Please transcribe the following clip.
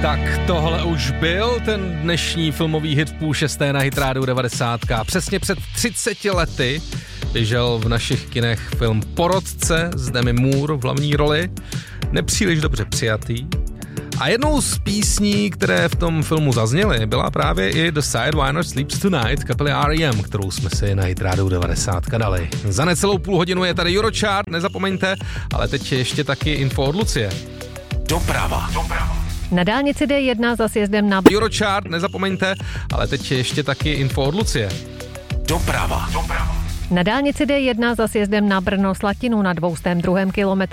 Tak tohle už byl ten dnešní filmový hit v 5:30 na Hit Radio 90. Přesně před 30 lety běžel v našich kinech film Porotce s Demi Moore v hlavní roli. Nepříliš dobře přijatý. A jednou z písní, které v tom filmu zazněly, byla právě i Decide Why Not Sleeps Tonight kapely R.E.M., kterou jsme si na Hit Radio 90 dali. Za necelou půl hodinu je tady Eurochart, nezapomeňte, ale teď ještě taky info od Lucie. Doprava. Na dálnici D1 za sjezdem na Eurochart, nezapomeňte, ale teď ještě taky info od Lucie. Doprava. Na dálnici D1 za sjezdem na Brno Slatinu na 202. kilometru